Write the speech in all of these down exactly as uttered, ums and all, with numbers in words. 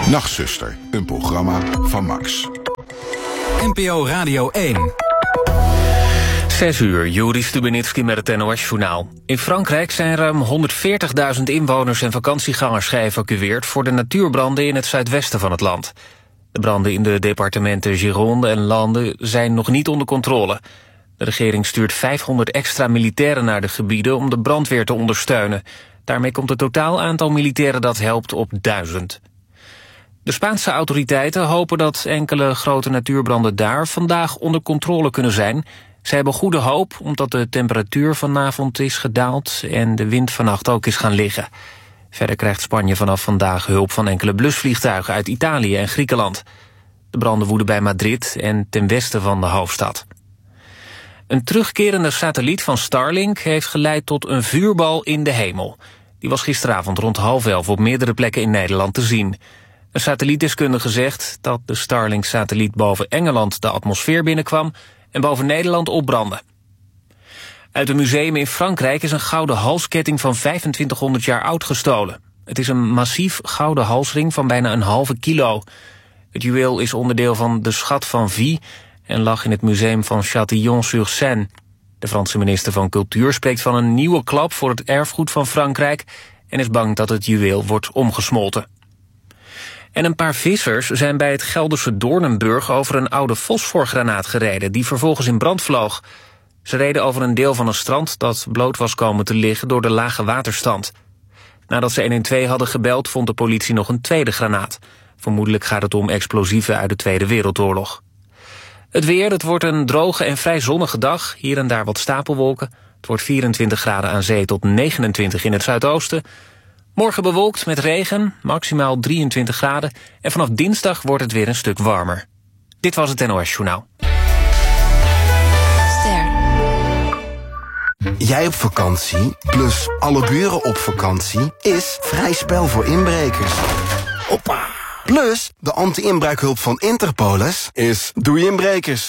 Nachtzuster, een programma van Max. N P O Radio één. Zes uur, Juri Stubenitski met het N O S-journaal. In Frankrijk zijn ruim honderdveertigduizend inwoners en vakantiegangers geëvacueerd voor de natuurbranden in het zuidwesten van het land. De branden in de departementen Gironde en Landes zijn nog niet onder controle. De regering stuurt vijfhonderd extra militairen naar de gebieden om de brandweer te ondersteunen. Daarmee komt het totaal aantal militairen dat helpt op duizend. De Spaanse autoriteiten hopen dat enkele grote natuurbranden daar vandaag onder controle kunnen zijn. Ze hebben goede hoop omdat de temperatuur vanavond is gedaald en de wind vannacht ook is gaan liggen. Verder krijgt Spanje vanaf vandaag hulp van enkele blusvliegtuigen uit Italië en Griekenland. De branden woeden bij Madrid en ten westen van de hoofdstad. Een terugkerende satelliet van Starlink heeft geleid tot een vuurbal in de hemel. Die was gisteravond rond half elf op meerdere plekken in Nederland te zien. Een satellietdeskundige zegt dat de Starlink-satelliet boven Engeland de atmosfeer binnenkwam en boven Nederland opbrandde. Uit een museum in Frankrijk is een gouden halsketting van vijfentwintighonderd jaar oud gestolen. Het is een massief gouden halsring van bijna een halve kilo. Het juweel is onderdeel van de schat van Vie en lag in het museum van Châtillon-sur-Seine. De Franse minister van Cultuur spreekt van een nieuwe klap voor het erfgoed van Frankrijk en is bang dat het juweel wordt omgesmolten. En een paar vissers zijn bij het Gelderse Doornenburg over een oude fosforgranaat gereden, die vervolgens in brand vloog. Ze reden over een deel van een strand dat bloot was komen te liggen door de lage waterstand. Nadat ze honderdtwaalf hadden gebeld, vond de politie nog een tweede granaat. Vermoedelijk gaat het om explosieven uit de Tweede Wereldoorlog. Het weer, het wordt een droge en vrij zonnige dag. Hier en daar wat stapelwolken. Het wordt vierentwintig graden aan zee tot negenentwintig in het zuidoosten. Morgen bewolkt met regen, maximaal drieëntwintig graden. En vanaf dinsdag wordt het weer een stuk warmer. Dit was het N O S-journaal. Ster. Jij op vakantie, plus alle buren op vakantie, is vrij spel voor inbrekers. Hoppa! Plus, de anti-inbraakhulp van Interpolis is doei inbrekers.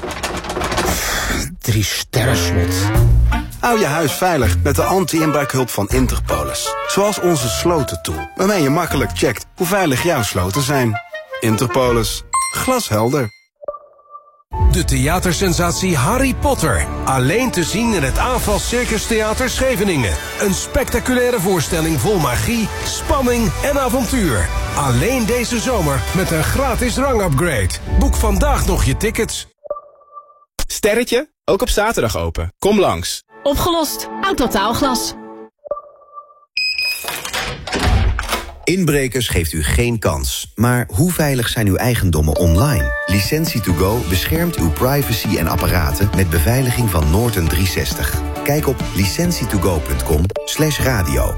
Drie sterrenslot. Hou je huis veilig met de anti-inbraakhulp van Interpolis. Zoals onze slotentool, waarmee je makkelijk checkt hoe veilig jouw sloten zijn. Interpolis. Glashelder. De theatersensatie Harry Potter. Alleen te zien in het Aanval Circus Theater Scheveningen. Een spectaculaire voorstelling vol magie, spanning en avontuur. Alleen deze zomer met een gratis rangupgrade. Boek vandaag nog je tickets. Sterretje, ook op zaterdag open. Kom langs. Opgelost. Autotaalglas. Inbrekers geeft u geen kans. Maar hoe veilig zijn uw eigendommen online? Licentie to go beschermt uw privacy en apparaten met beveiliging van Norton driehonderdzestig. Kijk op licentie to go punt com slash radio.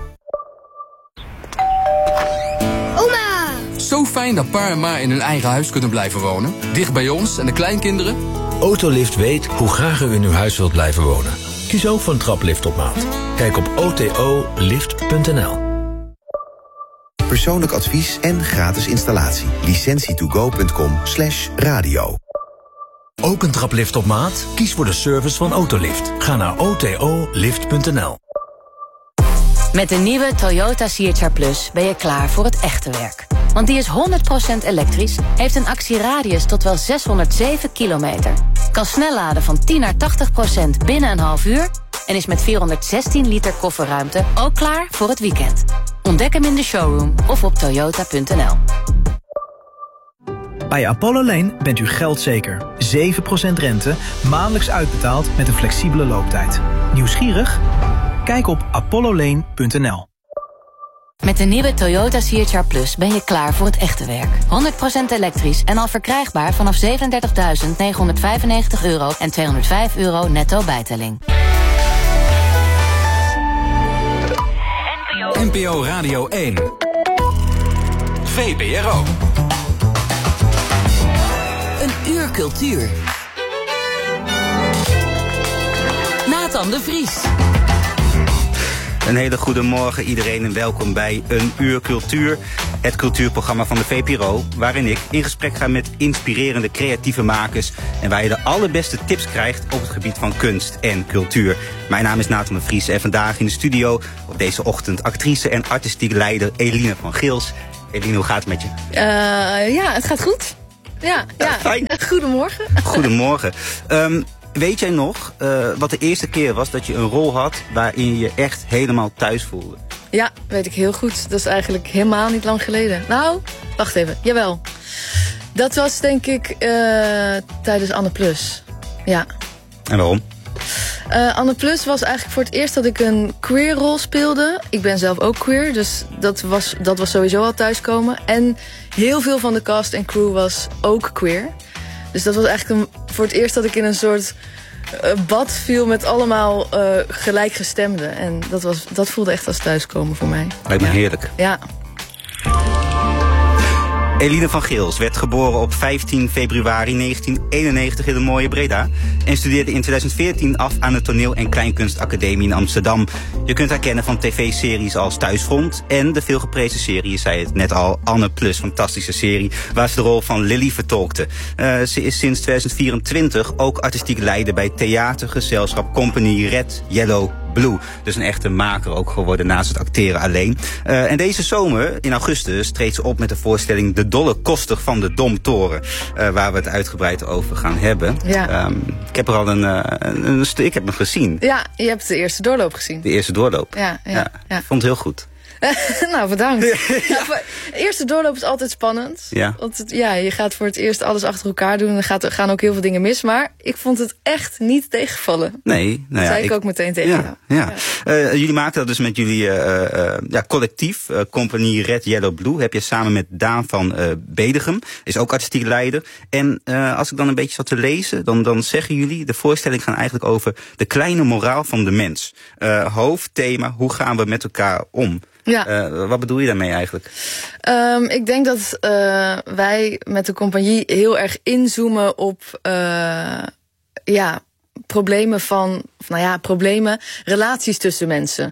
Oma! Zo fijn dat pa en ma in hun eigen huis kunnen blijven wonen. Dicht bij ons en de kleinkinderen. Autolift weet hoe graag u in uw huis wilt blijven wonen. Kies ook voor een traplift op maat. Kijk op o t o lift punt n l. Persoonlijk advies en gratis installatie. licentie to go punt com slash radio. Ook een traplift op maat? Kies voor de service van Autolift. Ga naar o t o lift punt n l. Met de nieuwe Toyota C H R Plus ben je klaar voor het echte werk. Want die is honderd procent elektrisch, heeft een actieradius tot wel zeshonderdzeven kilometer. Kan snel laden van tien naar tachtig procent binnen een half uur en is met vierhonderdzestien liter kofferruimte ook klaar voor het weekend. Ontdek hem in de showroom of op toyota punt n l. Bij Apollo Lane bent u geldzeker. zeven procent rente, maandelijks uitbetaald met een flexibele looptijd. Nieuwsgierig? Kijk op apollo lane punt n l. Met de nieuwe Toyota C H R Plus ben je klaar voor het echte werk. honderd procent elektrisch en al verkrijgbaar vanaf zevenendertigduizend negenhonderdvijfennegentig euro en tweehonderdvijf euro netto bijtelling. N P O Radio één. V P R O. Een uur cultuur. Nathan de Vries. Een hele goede morgen iedereen en welkom bij Een Uur Cultuur. Het cultuurprogramma van de V P R O, waarin ik in gesprek ga met inspirerende creatieve makers en waar je de allerbeste tips krijgt op het gebied van kunst en cultuur. Mijn naam is Nathan de Vries en vandaag in de studio op deze ochtend actrice en artistiek leider Eline van Gils Eline, hoe gaat het met je? Uh, ja, het gaat goed. Ja, ja, ja. Fijn. Goedemorgen. Goedemorgen. Um, weet jij nog uh, wat de eerste keer was dat je een rol had waarin je je echt helemaal thuis voelde? Ja, weet ik heel goed. Dat is eigenlijk helemaal niet lang geleden. Nou, wacht even. Jawel. Dat was denk ik uh, tijdens Anne Plus. Ja. En waarom? Uh, Anne Plus was eigenlijk voor het eerst dat ik een queer rol speelde. Ik ben zelf ook queer, dus dat was, dat was sowieso al thuiskomen. En heel veel van de cast en crew was ook queer. Dus dat was eigenlijk een, voor het eerst dat ik in een soort uh, bad viel met allemaal uh, gelijkgestemden. En dat, was, dat voelde echt als thuiskomen voor mij. Lijkt me heerlijk. Ja. Eline van Geels werd geboren op vijftien februari negentien eenennegentig in de mooie Breda en studeerde in twintig veertien af aan de Toneel- en Kleinkunstacademie in Amsterdam. Je kunt haar kennen van tv-series als Thuisfront en de veelgeprezen serie, je zei het net al, Anne Plus, fantastische serie, waar ze de rol van Lily vertolkte. Uh, ze is sinds twintig vierentwintig ook artistiek leider bij theatergezelschap Company Red, Yellow, Blue. Dus een echte maker ook geworden naast het acteren alleen. Uh, en deze zomer, in augustus, treedt ze op met de voorstelling De Dolle Koster van de Domtoren. Uh, waar we het uitgebreid over gaan hebben. Ja. Um, ik heb er al een, uh, een, een stuk, ik heb hem gezien. Ja, je hebt de eerste doorloop gezien. De eerste doorloop. Ja, ja, ja. ja. Ik vond het heel goed. Nou, bedankt. Ja. Ja, de eerste doorloop is altijd spannend. Ja. Want het, ja, je gaat voor het eerst alles achter elkaar doen. En er gaat, gaan ook heel veel dingen mis. Maar ik vond het echt niet tegenvallen. Nee. Nou dat ja, zei ik, ik ook meteen tegen ja, jou. Ja. Ja. Uh, jullie maakten dat dus met jullie uh, uh, ja, collectief. Uh, Company Red, Yellow, Blue. Heb je samen met Daan van uh, Bedegem. Is ook artistiek leider. En uh, als ik dan een beetje zat te lezen. Dan, dan zeggen jullie, de voorstelling gaat eigenlijk over de kleine moraal van de mens. Uh, hoofdthema, hoe gaan we met elkaar om? Ja. Uh, wat bedoel je daarmee eigenlijk? Um, ik denk dat uh, wij met de compagnie heel erg inzoomen op uh, ja, problemen van, of nou ja, problemen, relaties tussen mensen.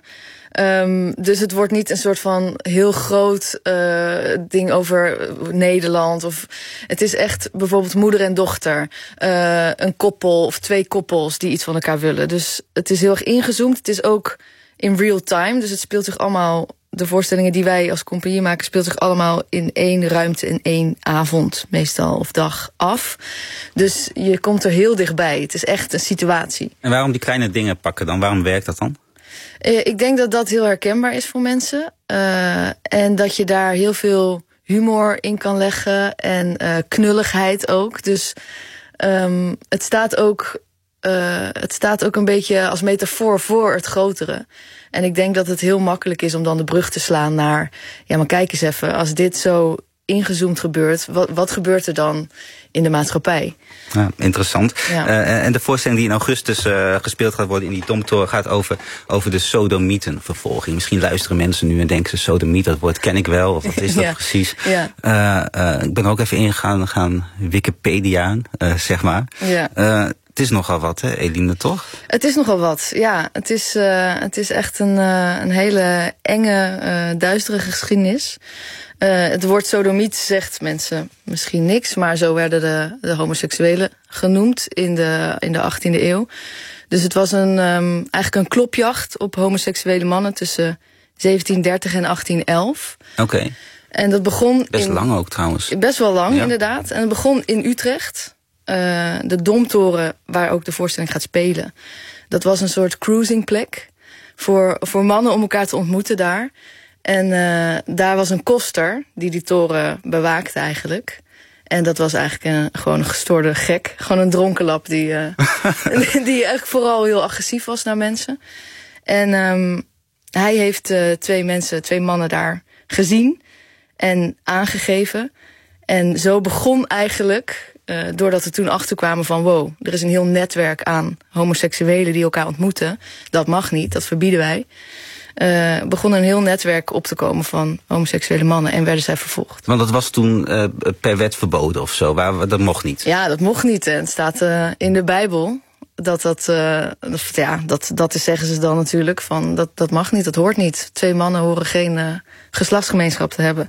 Um, dus het wordt niet een soort van heel groot uh, ding over Nederland. Of het is echt bijvoorbeeld moeder en dochter. Uh, een koppel of twee koppels die iets van elkaar willen. Dus het is heel erg ingezoomd. Het is ook in real time. Dus het speelt zich allemaal, de voorstellingen die wij als compagnie maken, speelt zich allemaal in één ruimte, in één avond meestal of dag af. Dus je komt er heel dichtbij. Het is echt een situatie. En waarom die kleine dingen pakken dan? Waarom werkt dat dan? Uh, ik denk dat dat heel herkenbaar is voor mensen. Uh, en dat je daar heel veel humor in kan leggen. En uh, knulligheid ook. Dus um, het staat ook Uh, het staat ook een beetje als metafoor voor het grotere. En ik denk dat het heel makkelijk is om dan de brug te slaan naar, ja, maar kijk eens even, als dit zo ingezoomd gebeurt, wat, wat gebeurt er dan in de maatschappij? Ja, interessant. Ja. Uh, en de voorstelling die in augustus uh, gespeeld gaat worden in die Domtoren gaat over, over de sodomietenvervolging. Misschien luisteren mensen nu en denken ze, sodomiet, dat woord ken ik wel, of wat is dat ja. precies? Ja. Uh, uh, ik ben ook even ingegaan, gaan Wikipedia, uh, zeg maar. Ja. Uh, Het is nogal wat, hè, Eline, toch? Het is nogal wat, ja. Het is, uh, het is echt een, uh, een hele enge, uh, duistere geschiedenis. Uh, het woord sodomiet zegt mensen misschien niks, maar zo werden de, de homoseksuelen genoemd in de, in de achttiende eeuw. Dus het was een, um, eigenlijk een klopjacht op homoseksuele mannen tussen zeventien dertig en achttien elf. Oké. Okay. En dat begon best in, lang ook trouwens. Best wel lang, ja. inderdaad. En het begon in Utrecht. Uh, de Domtoren, waar ook de voorstelling gaat spelen. Dat was een soort cruisingplek voor, voor mannen om elkaar te ontmoeten daar. En uh, daar was een koster die die toren bewaakte eigenlijk. En dat was eigenlijk een, gewoon een gestoorde gek. Gewoon een dronkenlap die, uh, die eigenlijk vooral heel agressief was naar mensen. En um, hij heeft uh, twee mensen, twee mannen daar gezien en aangegeven. En zo begon eigenlijk, uh, doordat we toen achterkwamen van wow, er is een heel netwerk aan homoseksuelen die elkaar ontmoeten. Dat mag niet, dat verbieden wij. Uh, begon een heel netwerk op te komen van homoseksuele mannen en werden zij vervolgd. Want dat was toen uh, per wet verboden of zo, waar, dat mocht niet? Ja, dat mocht niet. En het staat uh, in de Bijbel dat dat, uh, ja, dat, dat is, zeggen ze dan natuurlijk, van dat, dat mag niet, dat hoort niet. Twee mannen horen geen uh, geslachtsgemeenschap te hebben.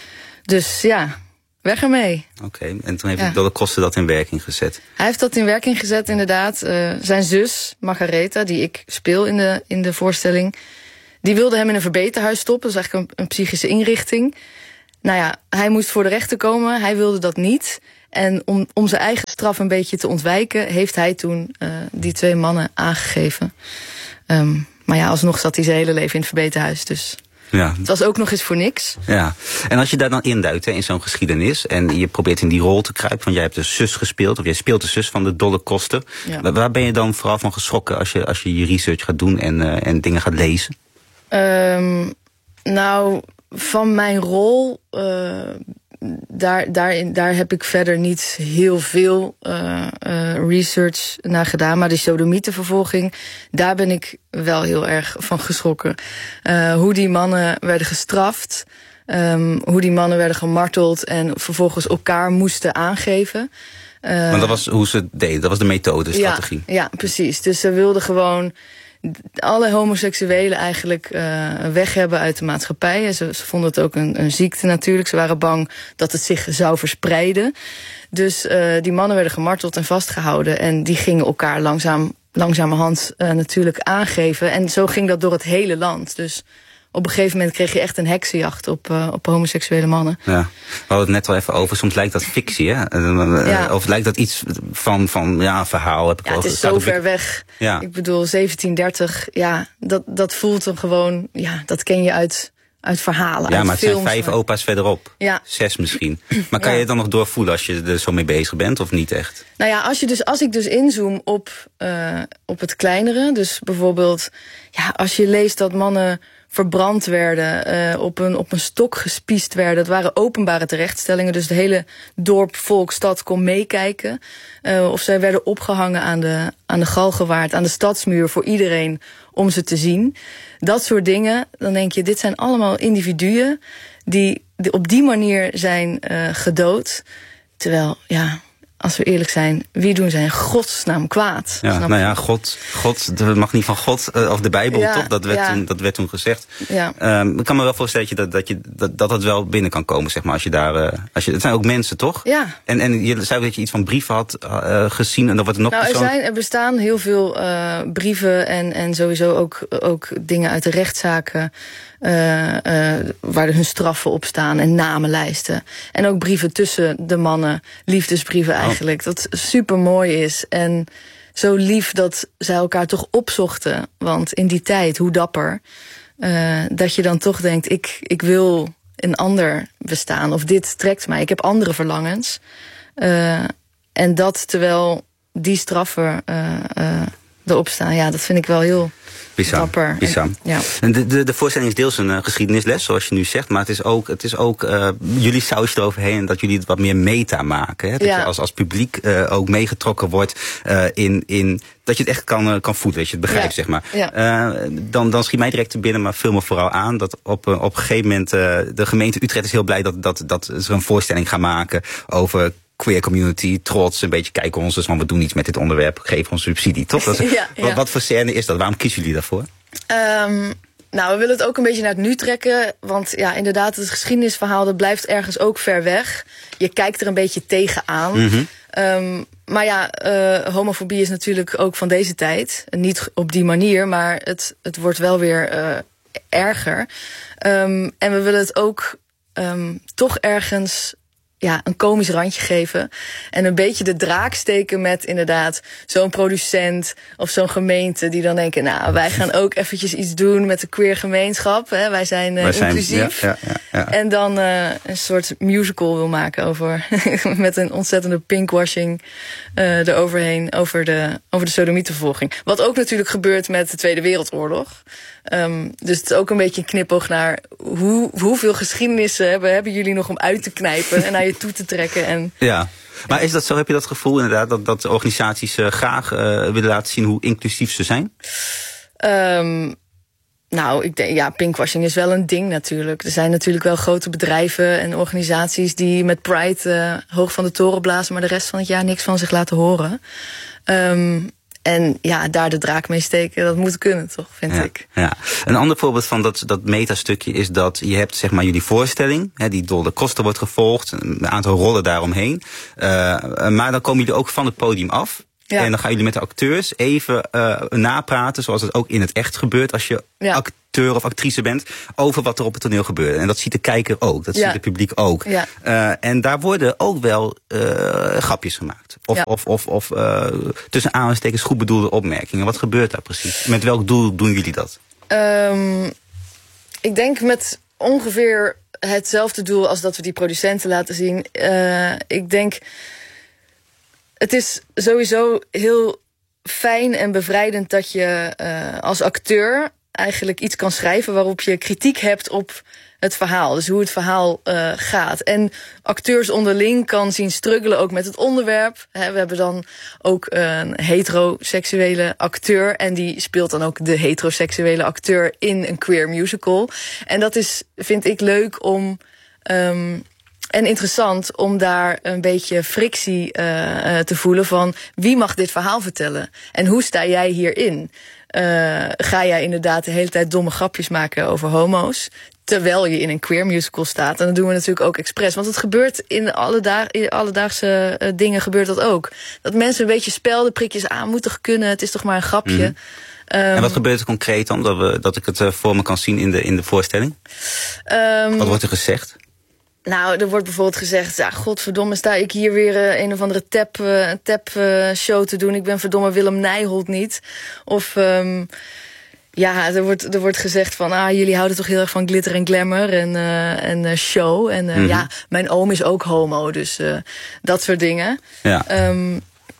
Dus ja, weg ermee. Oké, okay. En toen heeft ja. de Dolle Koster dat in werking gezet? Hij heeft dat in werking gezet, inderdaad. Uh, zijn zus, Margaretha, die ik speel in de, in de voorstelling, die wilde hem in een verbeterhuis stoppen. Dat is eigenlijk een, een psychische inrichting. nou ja, hij moest voor de rechter komen. Hij wilde dat niet. En om, om zijn eigen straf een beetje te ontwijken, heeft hij toen uh, die twee mannen aangegeven. Um, maar ja, alsnog zat hij zijn hele leven in het verbeterhuis. Dus ja. Het was ook nog eens voor niks. Ja, en als je daar dan induikt, hè, in zo'n geschiedenis, en je probeert in die rol te kruipen, want jij hebt de zus gespeeld, of jij speelt de zus van de Dolle Koster. Ja. Waar, waar ben je dan vooral van geschrokken als je, als je je research gaat doen en, uh, en dingen gaat lezen? Um, nou, van mijn rol, uh, daar, daarin, daar heb ik verder niet heel veel uh, uh, research naar gedaan. Maar de sodemietenvervolging, daar ben ik wel heel erg van geschrokken. Uh, hoe die mannen werden gestraft, um, hoe die mannen werden gemarteld en vervolgens elkaar moesten aangeven. Uh, Want dat was hoe ze het deden, dat was de methode, de strategie. Ja, ja, precies. Dus ze wilden gewoon alle homoseksuelen eigenlijk uh, weg hebben uit de maatschappij. Ze, ze vonden het ook een, een ziekte natuurlijk. Ze waren bang dat het zich zou verspreiden. Dus uh, die mannen werden gemarteld en vastgehouden. En die gingen elkaar langzaam, langzamerhand uh, natuurlijk aangeven. En zo ging dat door het hele land. Dus op een gegeven moment kreeg je echt een heksenjacht op, uh, op homoseksuele mannen. Ja, we hadden het net al even over. Soms lijkt dat fictie, hè? Ja. Of lijkt dat iets van, van ja, een verhaal. Heb ik ja, het is zo ver weg. Ja. Ik bedoel, zeventien dertig, ja, dat, dat voelt dan gewoon, ja, dat ken je uit, uit verhalen, ja, uit maar het films, zijn vijf maar opa's verderop. Ja. Zes misschien. Maar kan ja. je het dan nog doorvoelen als je er zo mee bezig bent, of niet echt? Nou ja, als, je dus, als ik dus inzoom op, uh, op het kleinere, dus bijvoorbeeld, ja, als je leest dat mannen verbrand werden, uh, op, een, op een stok gespiest werden. Dat waren openbare terechtstellingen, dus de hele dorp, volk, stad kon meekijken. Uh, of zij werden opgehangen aan de, aan de Galgenwaard, aan de stadsmuur voor iedereen om ze te zien. Dat soort dingen, dan denk je, dit zijn allemaal individuen die, die op die manier zijn uh, gedood. Terwijl, ja, als we eerlijk zijn, wie doen zij in godsnaam kwaad? Ja, nou ja, God, God, dat mag niet van God, uh, of de Bijbel, ja, toch? Dat werd, ja. toen, dat werd toen gezegd. Ja. Um, ik kan me wel voorstellen dat, dat, je, dat, dat het wel binnen kan komen, zeg maar, als je daar, uh, als je, het zijn ook mensen, toch? Ja. En, en je zei dat je iets van brieven had uh, gezien, en dan wordt er nog nou, persoon... er, zijn, er bestaan heel veel uh, brieven en, en sowieso ook, ook dingen uit de rechtszaken, Uh, uh, waar hun straffen op staan en namenlijsten. En ook brieven tussen de mannen, liefdesbrieven eigenlijk. Oh. Dat super mooi is. En zo lief dat zij elkaar toch opzochten. Want in die tijd, hoe dapper, uh, dat je dan toch denkt, ik, ik wil een ander bestaan. Of dit trekt mij. Ik heb andere verlangens. Uh, en dat terwijl die straffen uh, uh, erop staan. Ja, dat vind ik wel heel... Bizar, bizar. En, ja. En de, de, de voorstelling is deels een uh, geschiedenisles, zoals je nu zegt. Maar het is ook, het is ook uh, jullie sausje eroverheen dat jullie het wat meer meta maken. Hè? Dat ja. je als, als publiek uh, ook meegetrokken wordt uh, in, in... dat je het echt kan, uh, kan voelen, dat je het begrijpt, ja. zeg maar. Ja. Uh, dan, dan schiet mij direct te binnen, maar vul me vooral aan... dat op, uh, op een gegeven moment... Uh, de gemeente Utrecht is heel blij dat, dat, dat ze een voorstelling gaan maken over... queer community, trots, een beetje kijken ons dus, want we doen iets met dit onderwerp, geef ons subsidie, toch? Dat is, ja, ja. Wat, wat voor scène is dat? Waarom kiezen jullie daarvoor? Um, nou, we willen het ook een beetje naar het nu trekken, want ja, inderdaad, het geschiedenisverhaal, dat blijft ergens ook ver weg. Je kijkt er een beetje tegenaan. Mm-hmm. Um, maar ja, uh, homofobie is natuurlijk ook van deze tijd. Niet op die manier, maar het, het wordt wel weer uh, erger. Um, en we willen het ook um, toch ergens... ja, een komisch randje geven. En een beetje de draak steken met inderdaad zo'n producent of zo'n gemeente die dan denken, nou, wij gaan ook eventjes iets doen met de queer gemeenschap. Hè? Wij zijn, uh, wij zijn inclusief. Ja, ja, ja, ja. En dan uh, een soort musical wil maken over met een ontzettende pinkwashing uh, eroverheen over de, over de sodemietenvervolging. Wat ook natuurlijk gebeurt met de Tweede Wereldoorlog. Um, dus het is ook een beetje een knipoog naar hoe, hoeveel geschiedenissen hebben, hebben jullie nog om uit te knijpen en naar je toe te trekken. En, ja, maar is dat zo? Heb je dat gevoel inderdaad dat, dat organisaties uh, graag uh, willen laten zien hoe inclusief ze zijn? Um, nou, ik denk, ja, pinkwashing is wel een ding natuurlijk. Er zijn natuurlijk wel grote bedrijven en organisaties die met Pride uh, hoog van de toren blazen, maar de rest van het jaar niks van zich laten horen. Um, En ja, daar de draak mee steken, dat moet kunnen, toch, vind ja, ik. Ja. Een ander voorbeeld van dat, dat metastukje is dat je hebt, zeg maar, jullie voorstelling, hè, die door de kosten wordt gevolgd, een aantal rollen daaromheen. Uh, maar dan komen jullie ook van het podium af. Ja. En dan gaan jullie met de acteurs even uh, napraten, zoals het ook in het echt gebeurt als je ja. acteur of actrice bent, over wat er op het toneel gebeurt. En dat ziet de kijker ook, dat ja. ziet het publiek ook. Ja. Uh, en daar worden ook wel uh, grapjes gemaakt. Of, ja. of, of, of uh, tussen aanstekens goed bedoelde opmerkingen. Wat gebeurt daar precies? Met welk doel doen jullie dat? Um, ik denk met ongeveer hetzelfde doel als dat we die producenten laten zien. Uh, ik denk, het is sowieso heel fijn en bevrijdend dat je uh, als acteur eigenlijk iets kan schrijven waarop je kritiek hebt op het verhaal. Dus hoe het verhaal uh, gaat. En acteurs onderling kan zien struggelen ook met het onderwerp. He, we hebben dan ook een heteroseksuele acteur. En die speelt dan ook de heteroseksuele acteur in een queer musical. En dat is, vind ik, leuk om Um, en interessant om daar een beetje frictie uh, te voelen van wie mag dit verhaal vertellen? En hoe sta jij hierin? Uh, ga jij inderdaad de hele tijd domme grapjes maken over homo's, terwijl je in een queer musical staat? En dat doen we natuurlijk ook expres. Want het gebeurt in, alledaag, in alledaagse uh, dingen gebeurt dat ook. Dat mensen een beetje speldenprikjes aan moeten kunnen. Het is toch maar een grapje. Mm-hmm. Um, en wat gebeurt er concreet dan? Dat, we, dat ik het uh, voor me kan zien in de, in de voorstelling? Um, wat wordt er gezegd? Nou, er wordt bijvoorbeeld gezegd, ja, godverdomme, sta ik hier weer uh, een of andere tap, uh, tap uh, show te doen. Ik ben verdomme Willem Nijholt niet. Of um, ja, er wordt, er wordt gezegd van, ah, jullie houden toch heel erg van glitter en glamour en, uh, en uh, show. En uh, mm-hmm. ja, mijn oom is ook homo, dus uh, dat soort dingen. Ja. Um,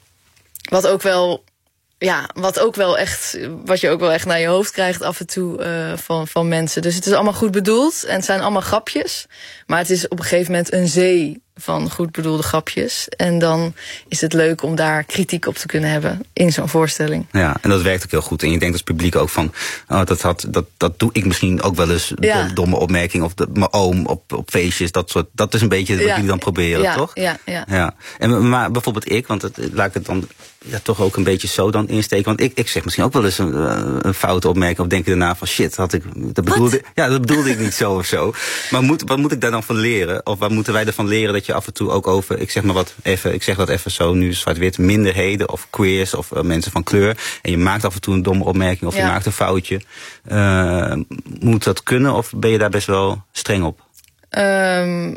wat ook wel... Ja, wat ook wel echt, wat je ook wel echt naar je hoofd krijgt af en toe uh, van, van mensen. Dus het is allemaal goed bedoeld en het zijn allemaal grapjes. Maar het is op een gegeven moment een zee van goed bedoelde grapjes. En dan is het leuk om daar kritiek op te kunnen hebben in zo'n voorstelling. Ja, en dat werkt ook heel goed. En je denkt als publiek ook van, oh, dat, had, dat, dat doe ik misschien ook wel eens, ja. domme opmerking. Of de, mijn oom op, op feestjes, dat soort. Dat is een beetje wat ja. jullie dan proberen, ja. toch? Ja, ja. ja. En, maar bijvoorbeeld ik, want het, laat ik het dan ja, toch ook een beetje zo dan insteken. Want ik, ik zeg misschien ook wel eens een, een foute opmerking. Of denk je daarna van shit, had ik, dat bedoelde, ja, dat bedoelde ik niet zo of zo. Maar moet, wat moet ik daar dan van leren? Of wat moeten wij ervan leren dat je af en toe ook over, ik zeg maar wat even, ik zeg dat even zo nu zwart-wit, minderheden of queers of uh, mensen van kleur. En je maakt af en toe een domme opmerking of ja. je maakt een foutje. Uh, moet dat kunnen of ben je daar best wel streng op? Um,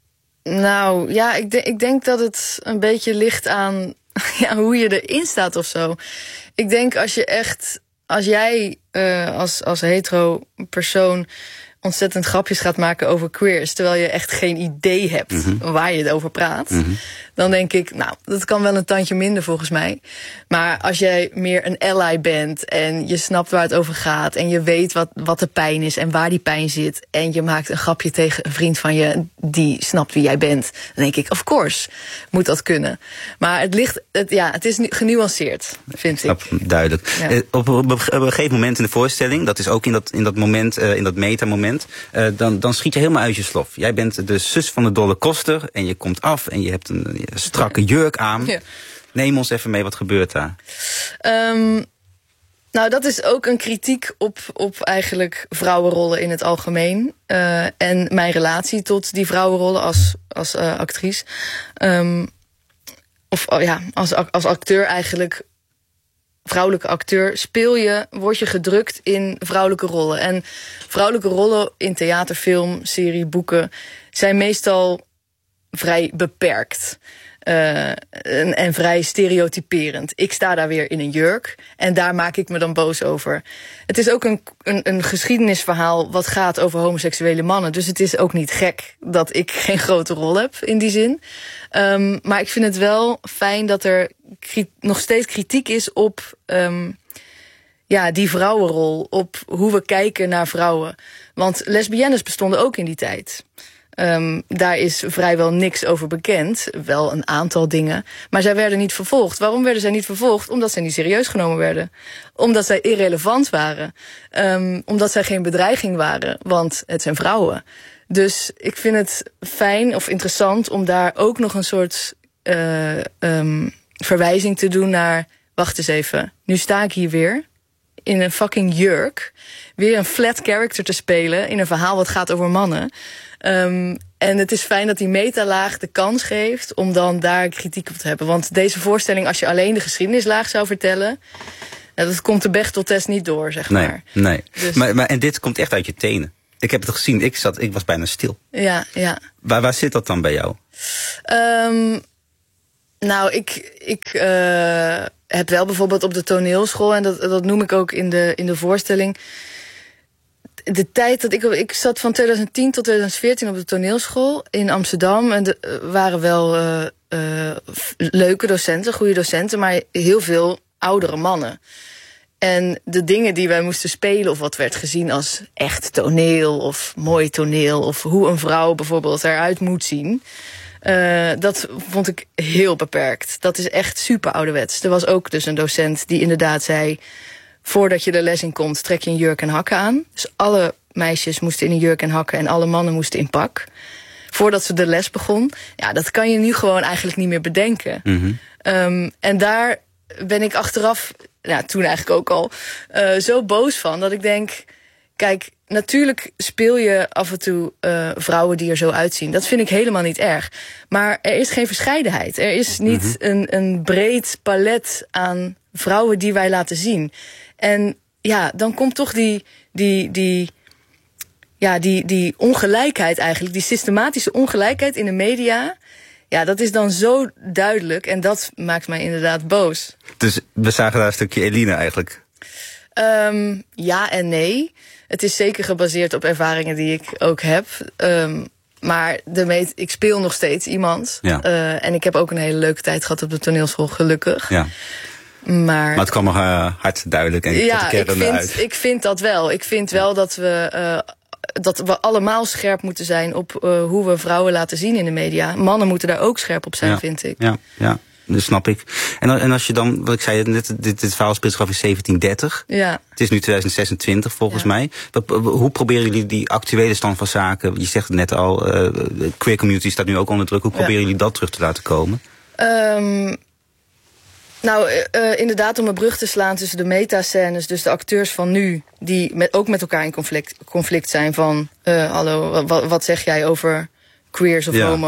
nou ja, ik, de, ik denk dat het een beetje ligt aan ja, hoe je erin staat of zo. Ik denk als je echt, als jij uh, als, als hetero persoon ontzettend grapjes gaat maken over queers, terwijl je echt geen idee hebt mm-hmm. waar je het over praat, mm-hmm. dan denk ik, nou, dat kan wel een tandje minder volgens mij. Maar als jij meer een ally bent en je snapt waar het over gaat en je weet wat, wat de pijn is en waar die pijn zit en je maakt een grapje tegen een vriend van je die snapt wie jij bent, dan denk ik, of course, moet dat kunnen. Maar het ligt, het, ja, het is genuanceerd, vind ik. Snap, duidelijk. Ja. Uh, op, op, op een gegeven moment in de voorstelling, dat is ook in dat, in dat moment, uh, in dat metamoment, Uh, dan, dan schiet je helemaal uit je slof. Jij bent de zus van de dolle koster en je komt af en je hebt een, een strakke jurk aan. Ja. Neem ons even mee, wat gebeurt daar? Um, nou, dat is ook een kritiek op, op eigenlijk vrouwenrollen in het algemeen. Uh, en mijn relatie tot die vrouwenrollen als, als uh, actrice. Um, of oh ja, als, als acteur eigenlijk. Vrouwelijke acteur, speel je, word je gedrukt in vrouwelijke rollen. En vrouwelijke rollen in theater, film, serie, boeken zijn meestal vrij beperkt. Uh, en, en vrij stereotyperend. Ik sta daar weer in een jurk en daar maak ik me dan boos over. Het is ook een, een, een geschiedenisverhaal wat gaat over homoseksuele mannen. Dus het is ook niet gek dat ik geen grote rol heb in die zin. Um, maar ik vind het wel fijn dat er kri- nog steeds kritiek is op um, ja, die vrouwenrol. Op hoe we kijken naar vrouwen. Want lesbiennes bestonden ook in die tijd. Um, daar is vrijwel niks over bekend. Wel een aantal dingen. Maar zij werden niet vervolgd. Waarom werden zij niet vervolgd? Omdat zij niet serieus genomen werden. Omdat zij irrelevant waren. Um, omdat zij geen bedreiging waren. Want het zijn vrouwen. Dus ik vind het fijn of interessant om daar ook nog een soort uh, um, verwijzing te doen naar, wacht eens even, nu sta ik hier weer in een fucking jurk, weer een flat character te spelen in een verhaal wat gaat over mannen. Um, En het is fijn dat die metalaag de kans geeft om dan daar kritiek op te hebben. Want deze voorstelling, als je alleen de geschiedenislaag zou vertellen, nou, dat komt de Bechteltest niet door, zeg nee, maar. Nee, dus... maar, maar en dit komt echt uit je tenen. Ik heb het gezien, ik, zat, ik was bijna stil. Ja, ja. Waar, waar zit dat dan bij jou? Um, nou, ik, ik uh, heb wel bijvoorbeeld op de toneelschool, en dat, dat noem ik ook in de, in de voorstelling. De tijd dat ik... Ik zat van twintig tien tot twintig veertien op de toneelschool in Amsterdam. En er waren wel uh, uh, leuke docenten, goede docenten, maar heel veel oudere mannen. En de dingen die wij moesten spelen, of wat werd gezien als echt toneel of mooi toneel, of hoe een vrouw bijvoorbeeld eruit moet zien, uh, dat vond ik heel beperkt. Dat is echt super ouderwets. Er was ook dus een docent die inderdaad zei, voordat je de les in komt, trek je een jurk en hakken aan. Dus alle meisjes moesten in een jurk en hakken en alle mannen moesten in pak. Voordat ze de les begon. Ja, dat kan je nu gewoon eigenlijk niet meer bedenken. Mm-hmm. Um, en daar ben ik achteraf, nou, toen eigenlijk ook al, uh, zo boos van, dat ik denk, kijk, natuurlijk speel je af en toe uh, vrouwen die er zo uitzien. Dat vind ik helemaal niet erg. Maar er is geen verscheidenheid. Er is niet mm-hmm. een, een breed palet aan vrouwen die wij laten zien. En ja, dan komt toch die, die, die, ja, die, die ongelijkheid eigenlijk, die systematische ongelijkheid in de media. Ja, dat is dan zo duidelijk en dat maakt mij inderdaad boos. Dus we zagen daar een stukje Eline eigenlijk. Um, ja en nee. Het is zeker gebaseerd op ervaringen die ik ook heb. Um, maar de meet, ik speel nog steeds iemand. Ja. Uh, en ik heb ook een hele leuke tijd gehad op de toneelschool, gelukkig. Ja. Maar, maar het kwam nog uh, hard duidelijk en ja, tot de kern ik vind, uit. ik vind dat wel. Ik vind wel dat we, uh, dat we allemaal scherp moeten zijn op uh, hoe we vrouwen laten zien in de media. Mannen moeten daar ook scherp op zijn, ja. vind ik. Ja, ja, dat snap ik. En, en als je dan, wat ik zei, dit, dit, dit verhaal speelt zich af in zeventien dertig. Ja. Het is nu twintig zesentwintig volgens ja. mij. Hoe proberen jullie die actuele stand van zaken, je zegt het net al, uh, de queer community staat nu ook onder druk. Hoe proberen ja. jullie dat terug te laten komen? Um, Nou, uh, inderdaad om een brug te slaan tussen de metascènes, dus de acteurs van nu, die met, ook met elkaar in conflict, conflict zijn van, uh, hallo, wat, wat zeg jij over queers of ja. homo?